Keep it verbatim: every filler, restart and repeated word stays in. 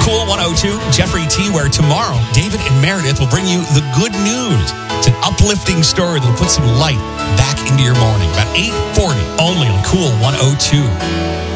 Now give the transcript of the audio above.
Cool one oh two, Jeffrey T, where tomorrow, David and Meredith will bring you the good news. It's an uplifting story that'll put some light back into your morning. About eight forty, only on Cool one oh two.